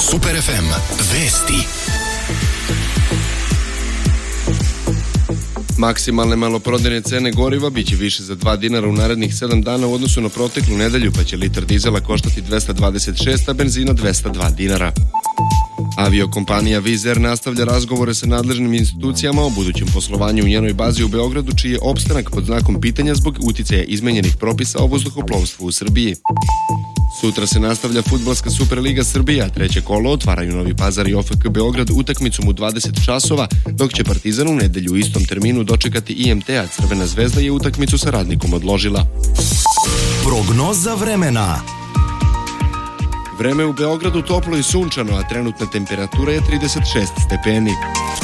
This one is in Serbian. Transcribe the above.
Super FM. Vesti. Maksimalne maloprodajne cene goriva biće više za 2 dinara u narednih 7 dana u odnosu na proteklu nedelju, pa će litar dizela koštati 226, a benzina 202 dinara. Aviokompanija Wizz Air nastavlja razgovore sa nadležnim institucijama o budućem poslovanju u njenoj bazi u Beogradu, čiji je opstanak pod znakom pitanja zbog uticaja izmenjenih propisa o vazduhoplovstvu u Srbiji. Sutra se nastavlja Fudbalska Superliga Srbija, treće kolo otvaraju Novi Pazar i OFK Beograd utakmicom u 20 časova, dok će Partizan u nedelju u istom terminu dočekati IMT, a Crvena zvezda je utakmicu sa Radnikom odložila. Prognoza vremena. Vreme u Beogradu toplo i sunčano, a trenutna temperatura je 36 stepeni.